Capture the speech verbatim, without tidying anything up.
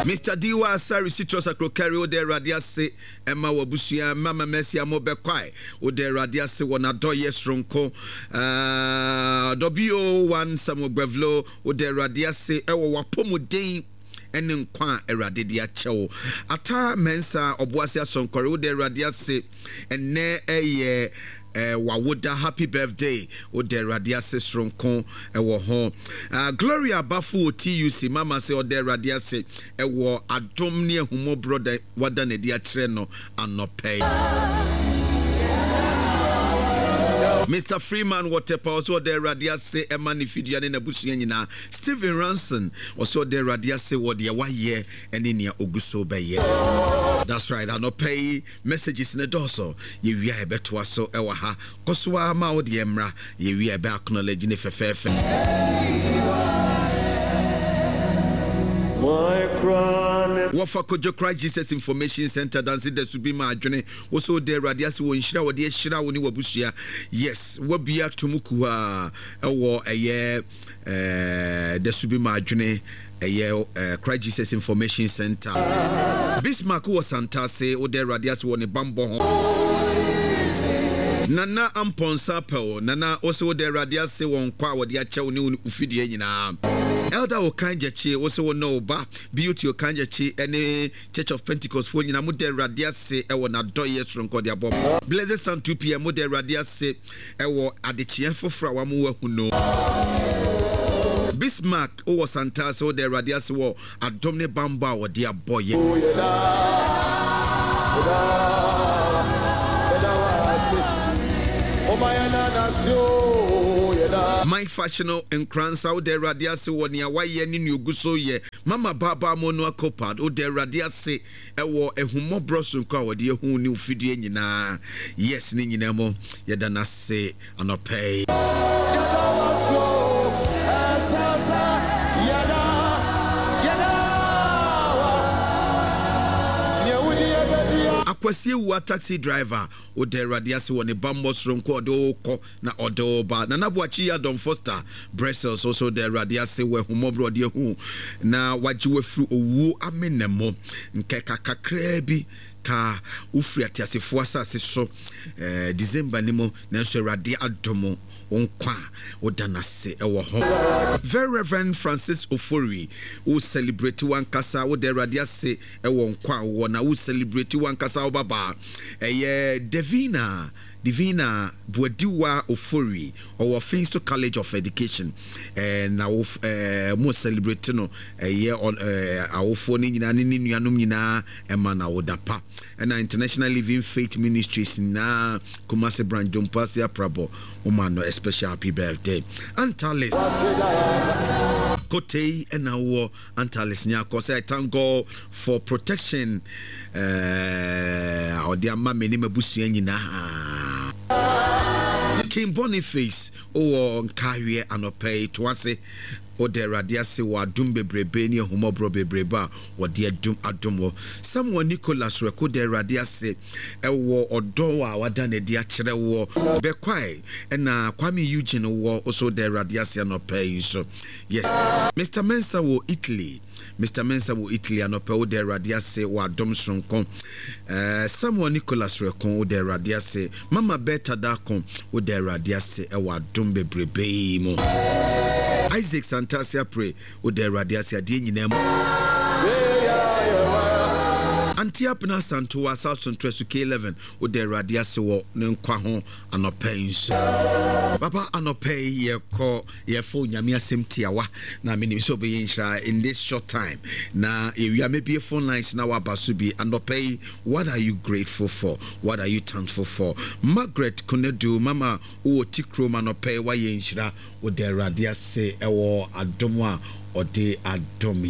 Mister Diwa Sari Citrus Akrokari Ode Radiase Emma Wabusia Mama Messi Amobe Kwai Ode Radiase Wana Doye Stronko uh W one Samuel Brevlo Ode Radiase Ewa Wapomu Dei ene nkwa erade dia chewo ata mensa obuase asonkore wo de radiase ene eye eh wawoda happy birthday wo de radiase sronkon ewo ho Gloria Bafu T U C mama say o de radiase ewo adom ne humo brother wada ne dia kire no anope Mister Freeman Waterpa also there radiase emani fidia ne nabusuya nyina Stephen Ranson also there radiase wo de wa ye ene nia oguso be ye. That's right, I no pay messages in the doso ye wi e beto so e wa ha kosoa ma wo de emra ye wi e be acknowledge ne fefefe my crown Wafa Kojo Christ Jesus Information Center dansi de subi ma adwene wo so de radiase wo nhira wo de hira wo ni wabusua yes wabia tumuku ha ewo eye eh de subi ma adwene eye Christ Jesus Information Center Bismarck wo santase wo de radiase wo ne bambo ho Nana Amponsa Pel Nana also de radiase won kwa wo de achew ne ufidie nyina Elder Okanjachi also no ba beauty Okanjachi any Church of Pentecost for nyina mo de radiase e wo na doye stronko de abom Blessed Sun two p m mo de radiase e wo adechie fofra wa mo wahu no Bismarck o Santa so de radiase wo adomne bamba wo de aboye My fashional and crans out there radiase one ya waye ni nuguso ye mama baba mono akopad o de radiase ewo ehumo brosun kwa wode ehu ni ufidie nyina yes ni nyina mo yeda na se anopay Akwasi wu taxi driver o de radiase woni bambos ronko odo ko na odo ba na nabuachi ya Don Foster Brussels also de radiase we humobro de hu na wajiwe fru owu amenemo nke kakakra bi ka ufri atiasefo asase so eh December nimo na so radi adomo onkwa odanase ewo ho Very Reverend Francis Ofori who celebrate one kasa wo de radiase ewo nkwa wo na who celebrate one kasa obaba eh Divina Divina Buadiwa Ofori or Finsto College of Education and now uh mo celebrate no a year on uh our phone nyina ni nuanum nyina e ma na wodapa and International Living Faith Ministries na Kumase Branch Dompasia Prabo woman no special happy birthday Antalis Kote and our Antalis nya cause I thank God for protection uh or their mama ni mabusu nyina King Boniface o nkawie anopay to ase o de radiase wa dum bebrebe ni humobro bebreba wo de adum adomo Samuel Nicholas reko de radiase e wo odo a wada na de akere wo bekwai na Kwame Eugene wo also de radiase anopay so yes Mister Mensa wo Italy Mister Mensa wo Italy anope o de radiase wa dom sonkon eh Samuel Nicholas rekon o de radiase Mama Beta Dakon o de radiase e wa dom bebrebe mo Isaac Santasia pray o de radiase ade nyina mo Antiapna Santoa South Central K eleven o de radiase wo ne nkwa ho anopens Papa anopay ye ko ye fo nyame asem tiawa na me nim so be yinhra in this short time na we are maybe phone lines na wa basu bi anopay what are you grateful for what are you thankful for Margaret Konedu mama o tikro manopay wa yinhra o de radiase ewo adomo a o de adom